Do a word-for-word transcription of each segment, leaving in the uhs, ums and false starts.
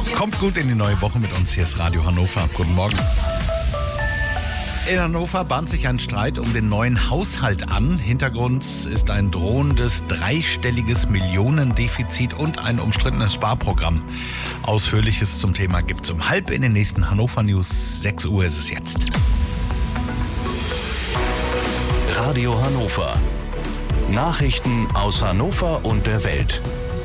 Kommt gut in die neue Woche mit uns. Hier ist Radio Hannover. Guten Morgen. In Hannover bahnt sich ein Streit um den neuen Haushalt an. Hintergrund ist ein drohendes dreistelliges Millionendefizit und ein umstrittenes Sparprogramm. Ausführliches zum Thema gibt's um halb in den nächsten Hannover News. sechs Uhr ist es jetzt. Radio Hannover. Nachrichten aus Hannover und der Welt.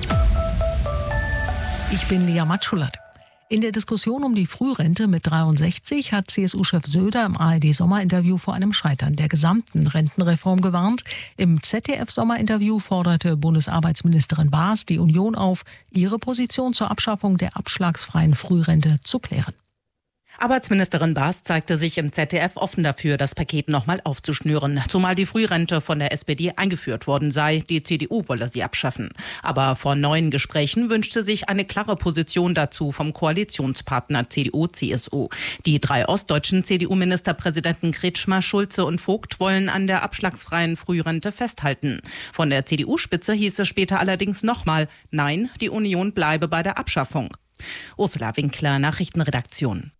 Ich bin Lea Matschulat. In der Diskussion um die Frührente mit dreiundsechzig hat C S U-Chef Söder im A R D-Sommerinterview vor einem Scheitern der gesamten Rentenreform gewarnt. Im Z D F-Sommerinterview forderte Bundesarbeitsministerin Baas die Union auf, ihre Position zur Abschaffung der abschlagsfreien Frührente zu klären. Arbeitsministerin Baas zeigte sich im Z D F offen dafür, das Paket nochmal aufzuschnüren. Zumal die Frührente von der S P D eingeführt worden sei. Die C D U wolle sie abschaffen. Aber vor neuen Gesprächen wünschte sich eine klare Position dazu vom Koalitionspartner C D U C S U. Die drei ostdeutschen C D U-Ministerpräsidenten Kretschmer, Schulze und Vogt wollen an der abschlagsfreien Frührente festhalten. Von der C D U-Spitze hieß es später allerdings nochmal, nein, die Union bleibe bei der Abschaffung. Ursula Winkler, Nachrichtenredaktion.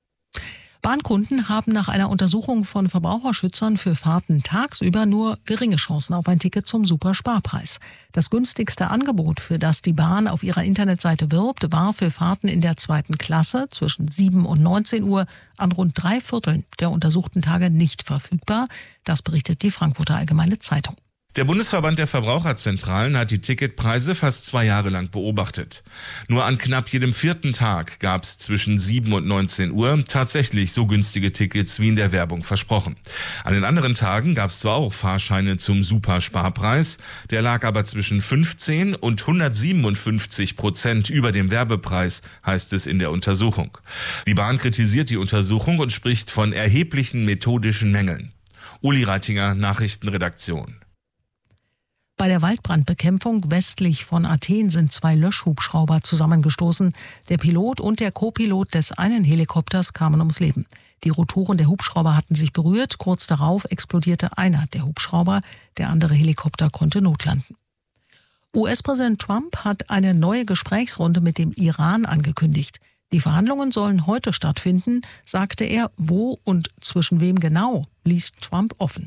Bahnkunden haben nach einer Untersuchung von Verbraucherschützern für Fahrten tagsüber nur geringe Chancen auf ein Ticket zum Supersparpreis. Das günstigste Angebot, für das die Bahn auf ihrer Internetseite wirbt, war für Fahrten in der zweiten Klasse zwischen sieben und neunzehn Uhr an rund drei Vierteln der untersuchten Tage nicht verfügbar. Das berichtet die Frankfurter Allgemeine Zeitung. Der Bundesverband der Verbraucherzentralen hat die Ticketpreise fast zwei Jahre lang beobachtet. Nur an knapp jedem vierten Tag gab es zwischen sieben und neunzehn Uhr tatsächlich so günstige Tickets wie in der Werbung versprochen. An den anderen Tagen gab es zwar auch Fahrscheine zum Supersparpreis, der lag aber zwischen fünfzehn und hundertsiebenundfünfzig Prozent über dem Werbepreis, heißt es in der Untersuchung. Die Bahn kritisiert die Untersuchung und spricht von erheblichen methodischen Mängeln. Uli Reitinger, Nachrichtenredaktion. Bei der Waldbrandbekämpfung westlich von Athen sind zwei Löschhubschrauber zusammengestoßen. Der Pilot und der Co-Pilot des einen Helikopters kamen ums Leben. Die Rotoren der Hubschrauber hatten sich berührt. Kurz darauf explodierte einer der Hubschrauber. Der andere Helikopter konnte notlanden. U S-Präsident Trump hat eine neue Gesprächsrunde mit dem Iran angekündigt. Die Verhandlungen sollen heute stattfinden, sagte er. Wo und zwischen wem genau, ließ Trump offen.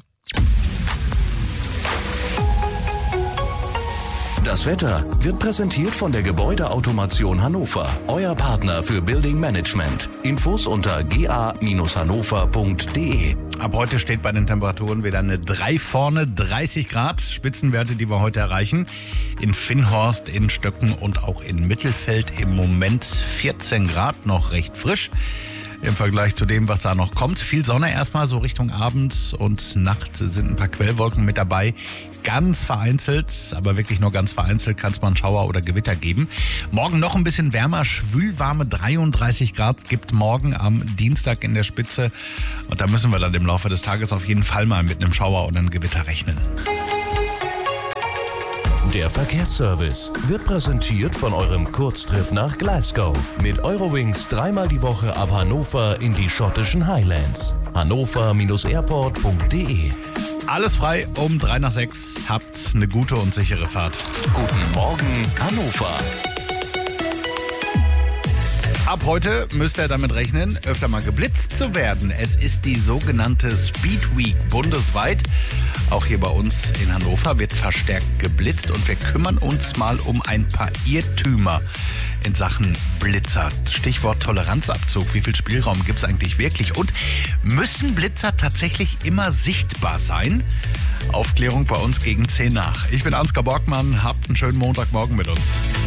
Das Wetter wird präsentiert von der Gebäudeautomation Hannover, euer Partner für Building Management. Infos unter g a Bindestrich hannover punkt d e. Ab heute steht bei den Temperaturen wieder eine drei vorne, dreißig Grad. Spitzenwerte, die wir heute erreichen. In Finnhorst, in Stöcken und auch in Mittelfeld im Moment vierzehn Grad, noch recht frisch. Im Vergleich zu dem, was da noch kommt. Viel Sonne erstmal, so Richtung Abend und Nacht sind ein paar Quellwolken mit dabei. Ganz vereinzelt, aber wirklich nur ganz vereinzelt kann es mal einen Schauer oder Gewitter geben. Morgen noch ein bisschen wärmer, schwülwarme dreiunddreißig Grad gibt morgen am Dienstag in der Spitze. Und da müssen wir dann im Laufe des Tages auf jeden Fall mal mit einem Schauer oder einem Gewitter rechnen. Der Verkehrsservice wird präsentiert von eurem Kurztrip nach Glasgow. Mit Eurowings dreimal die Woche ab Hannover in die schottischen Highlands. hannover Bindestrich airport punkt d e. Alles frei um drei nach sechs. Habt eine gute und sichere Fahrt. Guten Morgen, Hannover. Ab heute müsst ihr damit rechnen, öfter mal geblitzt zu werden. Es ist die sogenannte Speed Week bundesweit. Auch hier bei uns in Hannover wird verstärkt geblitzt und wir kümmern uns mal um ein paar Irrtümer in Sachen Blitzer. Stichwort Toleranzabzug. Wie viel Spielraum gibt es eigentlich wirklich? Und müssen Blitzer tatsächlich immer sichtbar sein? Aufklärung bei uns gegen zehn nach. Ich bin Ansgar Borgmann. Habt einen schönen Montagmorgen mit uns.